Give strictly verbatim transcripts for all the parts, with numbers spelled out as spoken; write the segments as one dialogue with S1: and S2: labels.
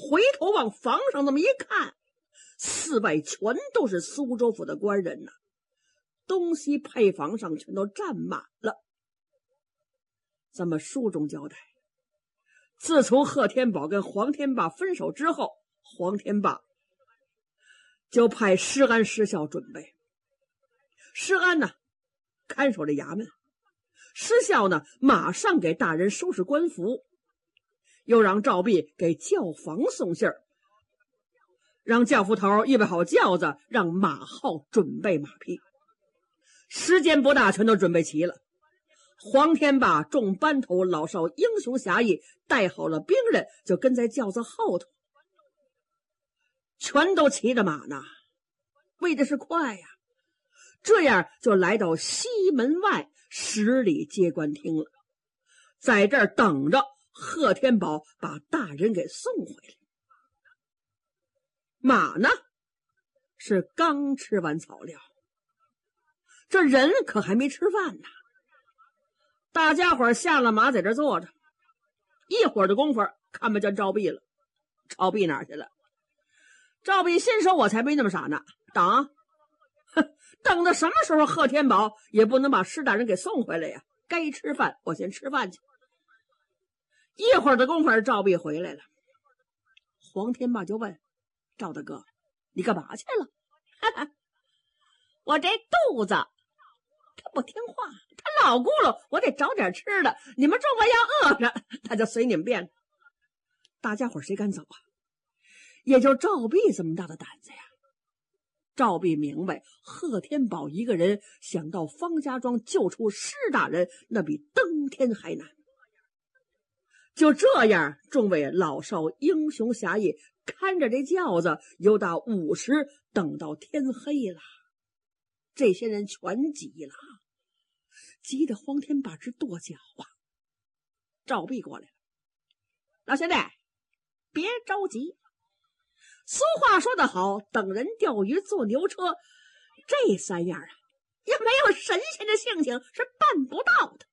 S1: 回头往房上那么一看，四外全都是苏州府的官人呐、啊，东西配房上全都站满了。咱们书中交代，自从贺天宝跟黄天霸分手之后，黄天霸就派施安、施孝准备。施安呢，看守着衙门；施孝呢，马上给大人收拾官服，又让赵弼给教坊送信儿，让轿夫头预备好轿子，让马号准备马匹。时间不大，全都准备齐了。黄天霸众班头老少英雄侠义，带好了兵刃，就跟在轿子后头，全都骑着马呢，为的是快呀。这样就来到西门外十里接官厅了，在这儿等着贺天宝把大人给送回来。马呢，是刚吃完草料，这人可还没吃饭呢。大家伙下了马，在这坐着，一会儿的功夫看不见赵弼了。赵弼哪儿去了？赵弼心说，我才没那么傻呢，等等到什么时候贺天宝也不能把施大人给送回来呀，该吃饭我先吃饭去。一会儿的功夫赵弼回来了，黄天霸就问赵大哥，你干嘛去了？哈哈，我这肚子他不听话，他老咕噜我得找点吃的，你们众官要饿着，他就随你们便。大家伙谁敢走啊？也就赵弼这么大的胆子呀。赵弼明白，贺天宝一个人想到方家庄救出施大人，那比登天还难。就这样，众位老少英雄侠义看着这轿子，由打午时等到天黑了。这些人全急了，急得黄天霸直跺脚啊。赵弼过来了，老兄弟，别着急。俗话说得好，等人钓鱼坐牛车，这三样啊，也没有神仙的性情是办不到的。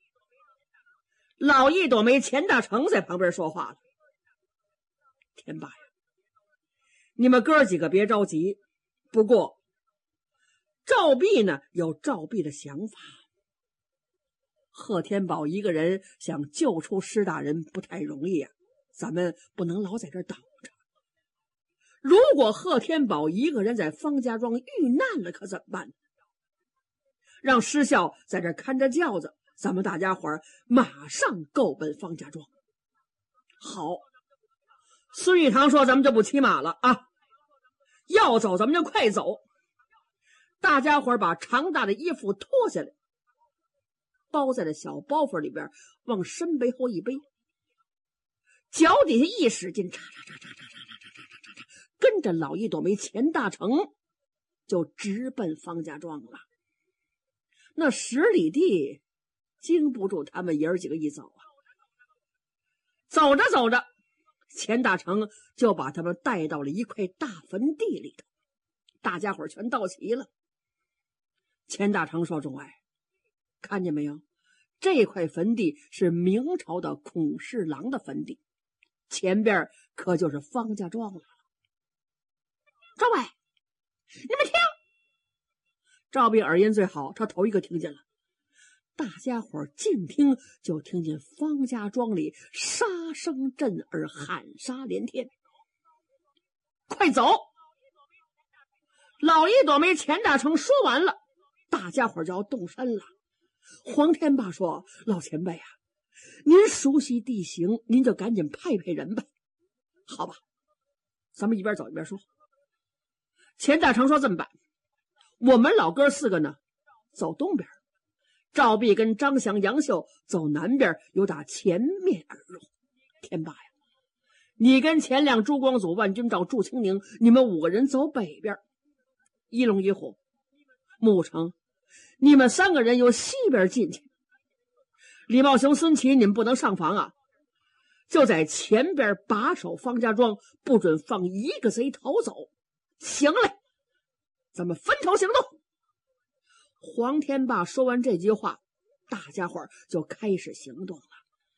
S1: 老一朵梅钱大成在旁边说话了，天霸呀，你们哥几个别着急，不过赵弼呢有赵弼的想法。贺天宝一个人想救出施大人不太容易啊，咱们不能老在这儿等着。如果贺天宝一个人在方家庄遇难了，可怎么办呢？让施孝在这看着轿子，咱们大家伙儿马上够奔方家庄。好，孙玉堂说咱们就不骑马了啊，要走咱们就快走。大家伙儿把长大的衣服脱下来，包在了小包袱里边，往身背后一背，脚底下一使劲，嚓嚓嚓嚓嚓嚓嚓嚓嚓嚓，跟着老一朵梅钱大成就直奔方家庄了。那十里地经不住他们爷儿几个一走啊。走着走着，钱大成就把他们带到了一块大坟地里头，大家伙全到齐了。钱大成说：“众位，看见没有？这块坟地是明朝的孔侍郎的坟地，前边可就是方家庄了。众位，你们听！”赵弼耳音最好，他头一个听见了。大家伙静听，就听见方家庄里杀声震耳，喊杀连天。快走！老一朵梅钱大成说完了，大家伙就要动身了。黄天霸说：“老前辈啊，您熟悉地形，您就赶紧派派人吧。”好吧，咱们一边走一边说。钱大成说：“这么办，我们老哥四个呢，走东边，赵弼跟张翔、杨秀走南边，由打前面而入。天霸呀，你跟钱亮、朱光祖、万军照、祝清宁，你们五个人走北边，一龙一虎、穆成，你们三个人由西边进去。李茂雄、孙琦，你们不能上房啊，就在前边把守方家庄，不准放一个贼逃走。行嘞，咱们分头行动。”黄天霸说完这句话，大家伙就开始行动了。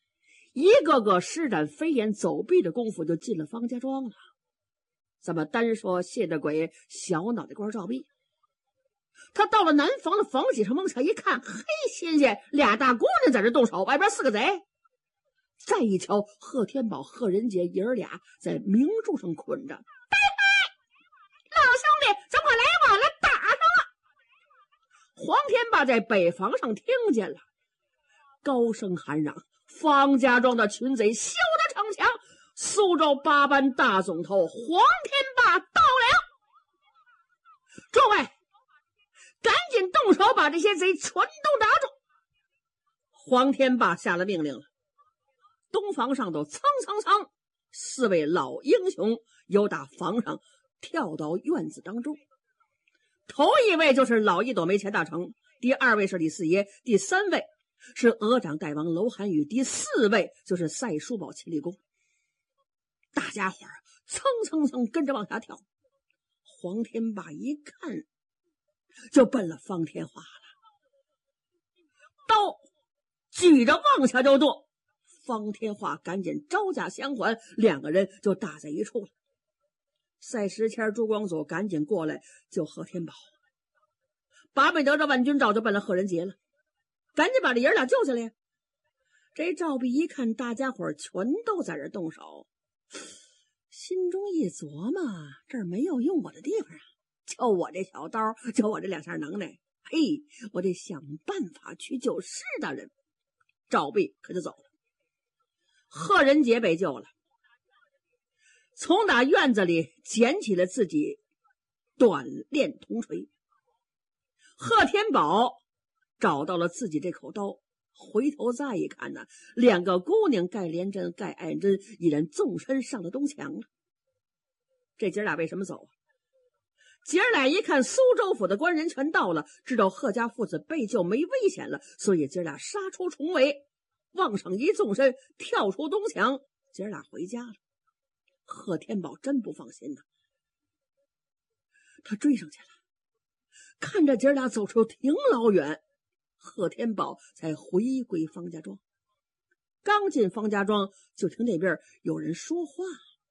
S1: 一个个施展飞檐走壁的功夫就进了方家庄了。咱们单说谢大鬼小脑袋瓜赵壁，他到了南房的房脊上往下一看，嘿，新鲜，俩大姑娘在这动手，外边四个贼。再一瞧，贺天宝、贺仁杰爷儿俩在明柱上捆着。拜拜，老兄弟，咱快来晚了，打上了。黄天霸在北房上听见了，高声喊嚷：方家庄的群贼休得逞强！苏州八班大总头黄天霸到了，诸位赶紧动手把这些贼全都打住。黄天霸下了命令了，东房上头蹭蹭蹭，四位老英雄由打房上跳到院子当中。头一位就是老一朵梅钱大成，第二位是李四爷，第三位是鹅掌大王楼寒雨，第四位就是赛叔宝秦立功。大家伙儿蹭蹭蹭跟着往下跳。黄天霸一看就奔了方天华了，刀举着往下就剁。方天华赶紧招架相还，两个人就打在一处了。赛时迁、朱光祖赶紧过来救贺天宝，巴贝得着万军照就奔了贺仁杰了，赶紧把这爷俩救下来。这赵壁一看大家伙全都在这动手，心中一琢磨，这儿没有用我的地方啊，就我这小刀，就我这两下能耐，嘿，我得想办法去救施大人。赵壁可就走了。贺仁杰被救了，从打院子里捡起了自己短链铜锤。贺天宝找到了自己这口刀，回头再一看呢，两个姑娘盖连针、盖爱针已然纵身上了东墙了。这姐俩为什么走啊？姐俩一看苏州府的官人全到了，知道贺家父子被救没危险了，所以姐俩杀出重围，往上一纵身跳出东墙，姐俩回家了。贺天宝真不放心呐，他追上去了，看着姐俩走出挺老远，贺天宝才回归方家庄。刚进方家庄，就听那边有人说话：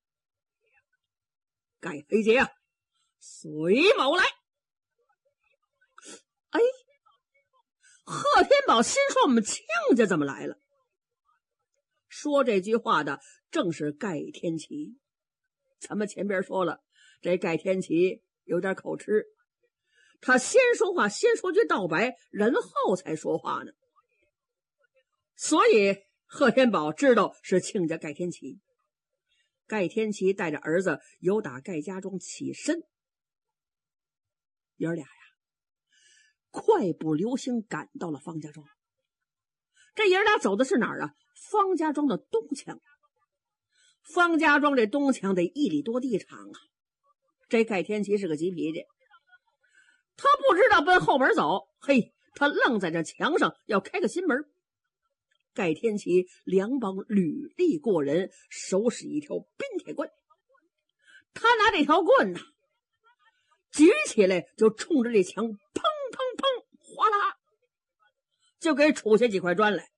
S1: 盖飞杰啊，随某来。哎，贺天宝心说我们亲家怎么来了？说这句话的正是盖天齐。咱们前边说了，这盖天齐有点口吃，他先说话，先说句道白，然后才说话呢。所以贺天宝知道是亲家盖天齐。盖天齐带着儿子由打盖家庄起身，爷儿俩呀，快步流星赶到了方家庄。这爷儿俩走的是哪儿啊？方家庄的东墙。方家庄这东墙得一里多地长啊。这盖天齐是个急脾气，他不知道奔后门走，嘿，他愣在这墙上要开个新门。盖天齐两膀履力过人，手使一条冰铁棍，他拿这条棍呢举起来就冲着这墙砰砰砰哗啦就给杵下几块砖来，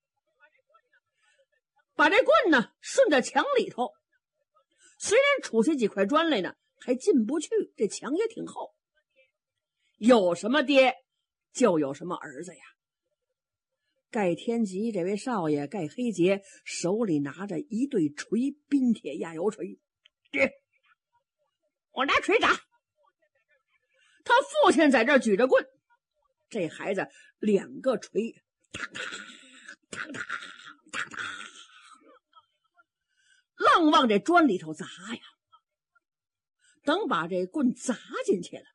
S1: 把这棍呢顺着墙里头，虽然杵下几块砖来呢还进不去，这墙也挺厚。有什么爹就有什么儿子呀。盖天吉这位少爷盖黑杰手里拿着一对锤，冰铁压油锤。爹，我拿锤打。他父亲在这举着棍，这孩子两个锤，哒哒哒哒哒哒，愣往这砖里头砸呀。等把这棍砸进去了，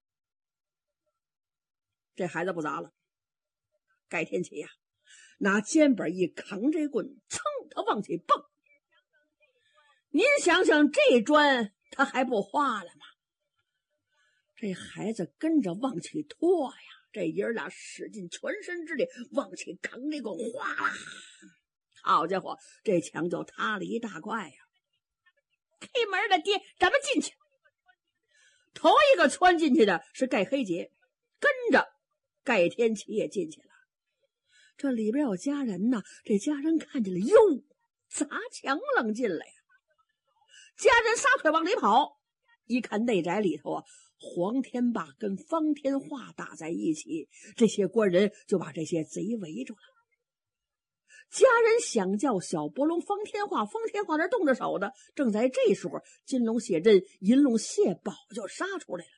S1: 这孩子不砸了。盖天齐呀，拿肩膀一扛这棍，噌，他往起蹦。您想想，这砖他还不化了吗？这孩子跟着往起拖呀，这爷儿俩使尽全身之力往起扛这棍，哗啦！好家伙，这墙就塌了一大块呀！开门的爹，咱们进去。头一个窜进去的是盖黑杰，跟着盖天齐也进去了。这里边有家人呐，这家人看见了，哟， 砸墙愣进来呀！家人撒腿往里跑，一看内宅里头啊，黄天霸跟方天化打在一起，这些官人就把这些贼围住了。家人想叫小伯龙方天化，方天化那动着手的，正在这时候，金龙谢珍、银龙谢宝就杀出来了。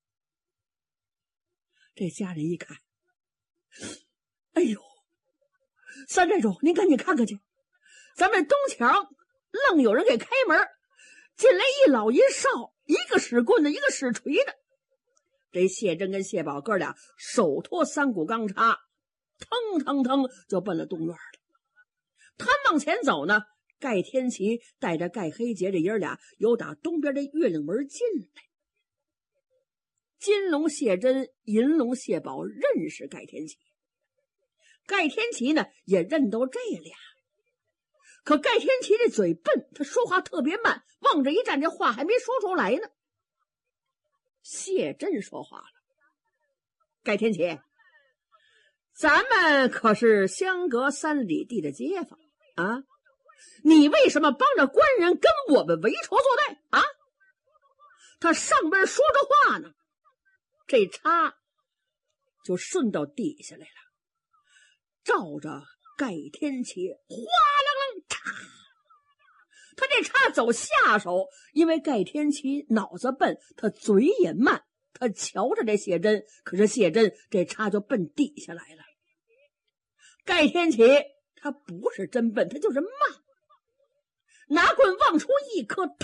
S1: 这家人一看，哎呦，三寨主，您赶紧看看去，咱们东墙愣有人给开门，进来一老一少，一个使棍的，一个使锤的。这谢珍跟谢宝哥俩手托三股钢叉，腾腾腾就奔了东院了。他往前走呢，盖天齐带着盖黑杰这爷俩由打东边的月亮门进来。金龙谢珍、银龙谢宝认识盖天齐，盖天齐呢也认得这俩。可盖天齐这嘴笨，他说话特别慢，往这一站，这话还没说出来呢。谢珍说话了：“盖天齐，咱们可是相隔三里地的街坊啊，你为什么帮着官人跟我们围戳作对啊？”他上边说着话呢，这叉就顺到底下来了，照着盖天齐哗啷啷嚓，他这叉走下手，因为盖天齐脑子笨，他嘴也慢，他瞧着这谢珍，可是谢珍这叉就奔底下来了。盖天齐他不是真笨，他就是慢，拿棍往出一颗，嘡！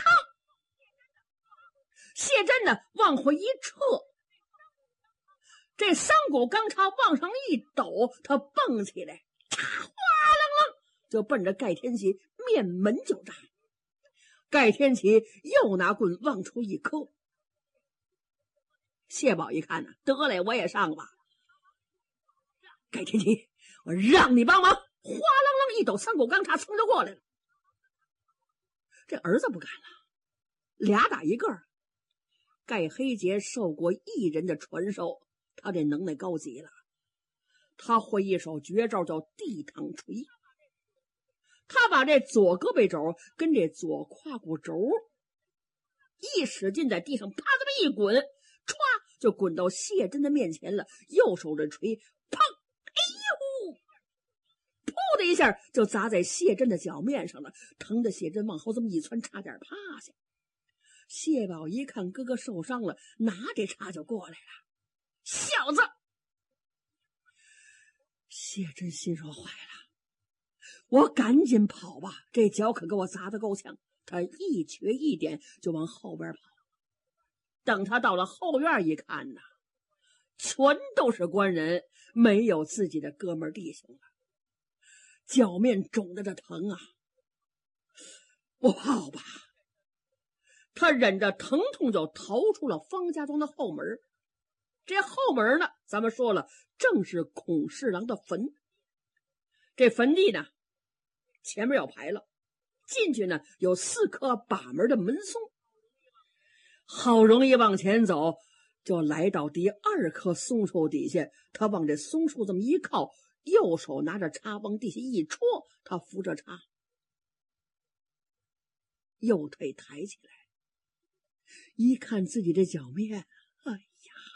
S1: 谢珍呢往回一撤，这三股钢叉往上一抖，他蹦起来，哗啷啷就奔着盖天齐面门就扎。盖天齐又拿棍往出一磕。谢宝一看呢，得嘞，我也上吧。盖天齐，我让你帮忙，哗啷啷一抖，三股钢叉噌就过来了。这儿子不敢了，俩打一个。盖黑杰受过一人的传授，他这能耐高极了。他会一手绝招叫地躺锤，他把这左胳膊肘跟这左胯骨轴一使劲，在地上啪这么一滚，歘就滚到谢珍的面前了。右手这锤，砰！哎呦！噗的一下就砸在谢珍的脚面上了，疼的谢珍往后这么一窜，差点趴下。谢宝一看哥哥受伤了，拿这叉就过来了。小子！谢珍心说坏了，我赶紧跑吧，这脚可给我砸得够呛。他一瘸一点就往后边跑。等他到了后院一看呐，全都是官人，没有自己的哥们弟兄了，脚面肿得这疼啊！我跑吧。他忍着疼痛就逃出了方家庄的后门。这后门呢，咱们说了，正是孔侍郎的坟。这坟地呢，前面要牌了，进去呢有四棵把门的门松。好容易往前走，就来到第二棵松树底下。他往这松树这么一靠，右手拿着叉往地下一戳，他扶着叉，右腿抬起来，一看自己这脚面，哎呀！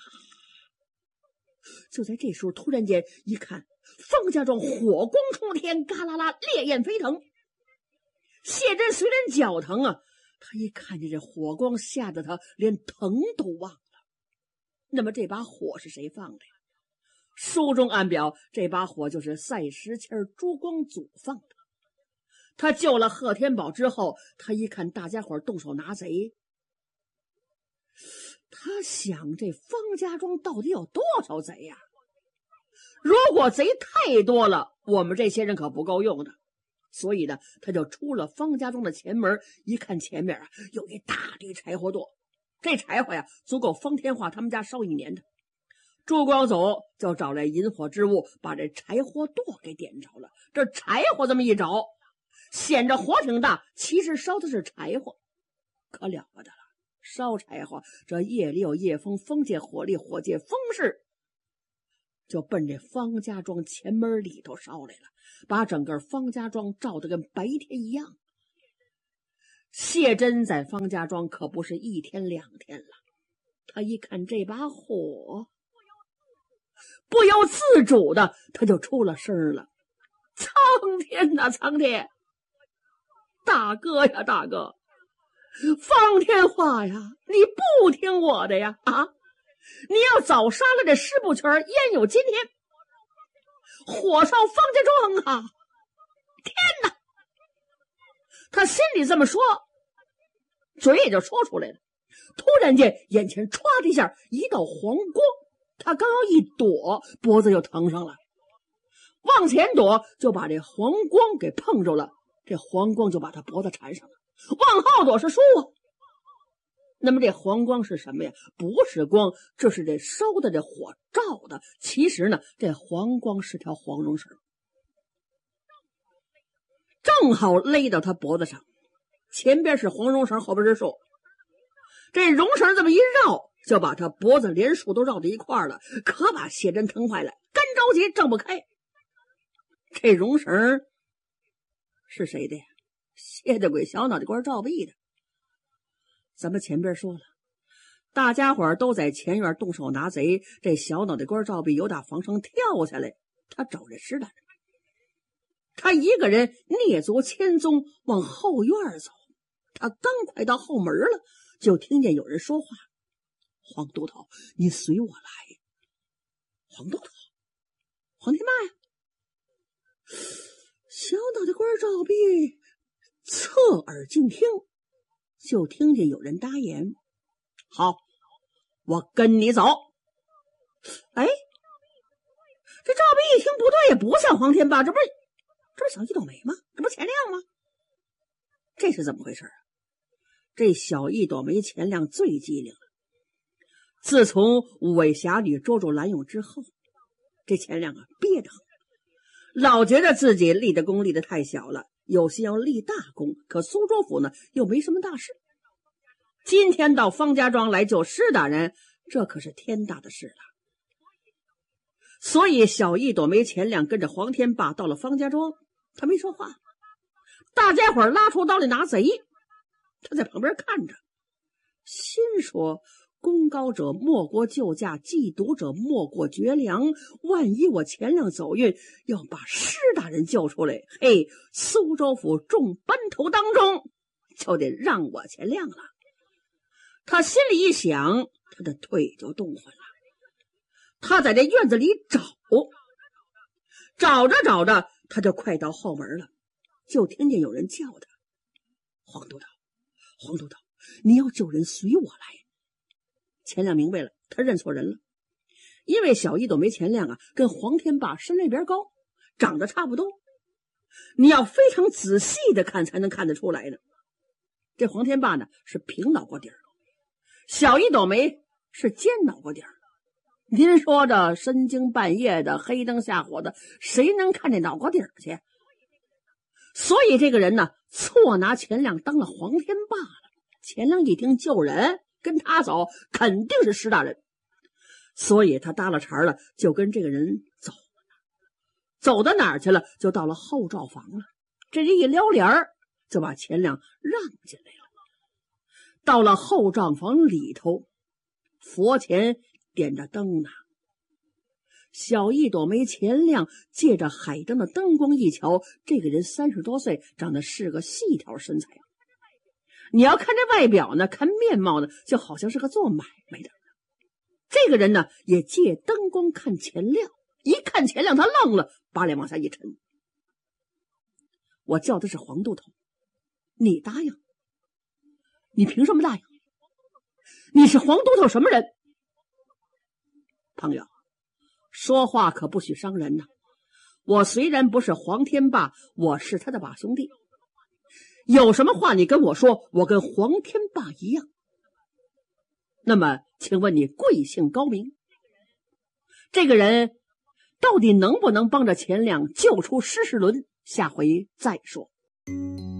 S1: 就在这时候，突然间一看，方家庄火光冲天，嘎啦啦烈焰飞腾。谢珍虽然脚疼啊，他一看见这火光，吓得他连疼都忘了。那么这把火是谁放的呀？书中暗表，这把火就是赛时迁朱光祖放的。他救了贺天宝之后，他一看大家伙动手拿贼，他想这方家庄到底有多少贼呀？如果贼太多了，我们这些人可不够用的。所以呢，他就出了方家庄的前门，一看前面啊有一大堆柴火垛，这柴火呀足够方天化他们家烧一年的。朱光祖就找来引火之物，把这柴火垛给点着了。这柴火这么一着，显着火挺大，其实烧的是柴火，可了不得了。烧柴火，这夜里有夜风，风借火力，火借风势， 就奔这方家庄前门里头烧来了，把整个方家庄照得跟白天一样。谢珍在方家庄可不是一天两天了，他一看这把火，不由自主的他就出了声了：苍天哪，苍天！大哥呀，大哥，方天化呀，你不听我的呀！啊，你要早杀了这石不全，焉有今天？火烧方家庄啊！天哪！他心里这么说，嘴也就说出来了。突然间，眼前唰的一下，一道黄光，他刚要一躲，脖子就疼上了。往前躲，就把这黄光给碰着了，这黄光就把他脖子缠上了。往后躲是输啊。那么这黄光是什么呀？不是光，这是这烧的这火照的。其实呢，这黄光是条黄绒绳，正好勒到他脖子上。前边是黄绒绳，后边是树，这绒绳这么一绕，就把他脖子连树都绕到一块了，可把谢珍疼坏了，干着急挣不开。这绒绳是谁的呀？谢大鬼小脑袋瓜赵壁的。咱们前边说了，大家伙都在前院动手拿贼，这小脑袋瓜赵壁由打房上跳下来，他找这石大人，他一个人蹑足千踪往后院走。他刚快到后门了，就听见有人说话：黄都头，你随我来。黄都头，黄天霸呀！小脑袋瓜赵壁侧耳静听，就听见有人答言：好，我跟你走。哎，这赵壁一听不对，也不像黄天霸，这不是这不是小一朵梅吗？这不是钱亮吗？这是怎么回事啊？这小一朵梅钱亮最机灵了。自从五位侠女捉住蓝勇之后，这钱亮啊憋得很，老觉得自己立的功立得太小了，有心要立大功，可苏州府呢又没什么大事。今天到方家庄来救施大人，这可是天大的事了。所以小一朵梅钱亮跟着黄天霸到了方家庄，他没说话。大家伙拉出刀来拿贼，他在旁边看着，心说：功高者莫过救驾，嫉毒者莫过绝粮。万一我钱亮走运，要把施大人救出来，嘿，苏州府众班头当中就得让我钱亮了。他心里一想，他的腿就动换了。他在这院子里找，找着找着，他就快到后门了，就听见有人叫他：黄都头，黄都头，你要救人，随我来。钱亮明白了，他认错人了。因为小一朵梅钱亮啊，跟黄天霸身那边高，长得差不多，你要非常仔细的看才能看得出来呢。这黄天霸呢是平脑瓜底儿，小一朵梅是尖脑瓜底儿。您说这深更半夜的，黑灯瞎火的，谁能看这脑瓜底儿去？所以这个人呢，错拿钱亮当了黄天霸了。钱亮一听救人，跟他走肯定是施大人，所以他搭了茬了，就跟这个人走。走到哪儿去了？就到了后罩房了。这人一撩帘儿，就把钱亮让进来了。到了后帐房里头，佛前点着灯呢。小一朵梅钱亮借着海灯的灯光一瞧，这个人三十多岁，长得是个细条身材。你要看这外表呢，看面貌呢，就好像是个做买卖的。这个人呢，也借灯光看钱亮，一看钱亮，他愣了，把脸往下一沉。我叫的是黄都头，你答应？你凭什么答应？你是黄都头什么人？朋友，说话可不许伤人呐。我虽然不是黄天霸，我是他的把兄弟。有什么话你跟我说，我跟黄天霸一样。那么请问你贵姓高明？这个人到底能不能帮着钱亮救出施世伦？下回再说。